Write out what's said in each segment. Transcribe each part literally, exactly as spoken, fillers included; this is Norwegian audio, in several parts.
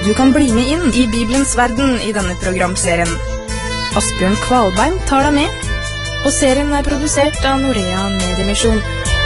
Du kan bli med inn i Bibelens verden i denne programserien. Asbjørn Kvalbein tar deg med, og serien er produsert av Norea Mediemisjon.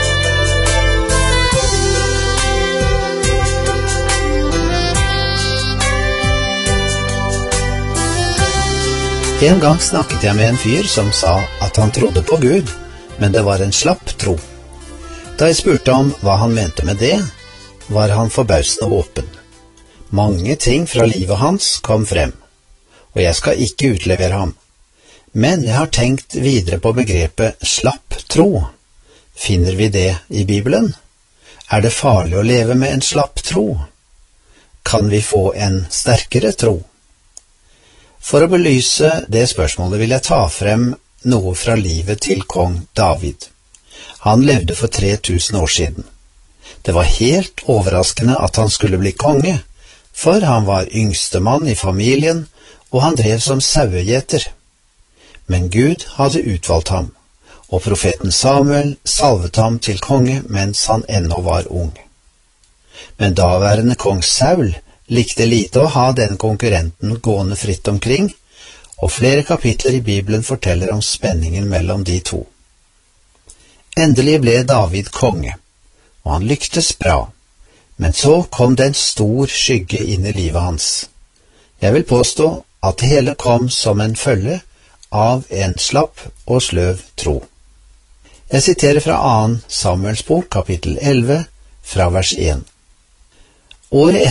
En gang snakket jeg med en fyr som sa at han trodde på Gud, men det var en slapp tro. Da jeg spurte om hva han mente med det, var han forbausende åpen. Mange ting fra livet hans kom frem, og jeg skal ikke utlevere ham. Men jeg har tenkt videre på begrepet slapp tro. Finner vi det i Bibelen? Er det farlig å leve med en slapp tro? Kan vi få en sterkere tro? For å belyse det spørsmålet vil jeg ta frem noe fra livet til kong David. Han levde for tre tusen år siden. Det var helt overraskende at han skulle bli konge, for han var yngstemann i familien, og han drev som sauegjeter. Men Gud hadde utvalgt ham, og profeten Samuel salvet ham til konge mens han ennå var ung. Men daværende kong Saul likte lite å ha den konkurrenten gående fritt omkring, og flere kapitler i Bibelen forteller om spenningen mellom de to. Endelig ble David konge, og han lyktes bra, men så kom det en stor skygge inn i livet hans. Jeg vil påstå at det hele kom som en følge av en slapp og sløv tro. Jeg siterer fra annen Samuels bok, kapittel elleve, fra vers én. Året etter